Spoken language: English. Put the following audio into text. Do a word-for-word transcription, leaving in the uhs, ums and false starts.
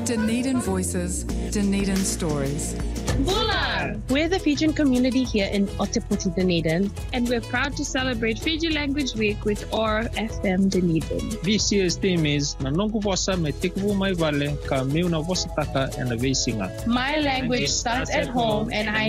Dunedin Voices, Dunedin Stories. Bula! We're the Fijian community here in Ōtepoti, Dunedin, and we're proud to celebrate Fiji Language Week with O R F M Dunedin. This year's theme is Nanongu Vosa me Tikubu Mai Vale ka Meuna Vosa Taka and a Veisinga. My language starts at home, and I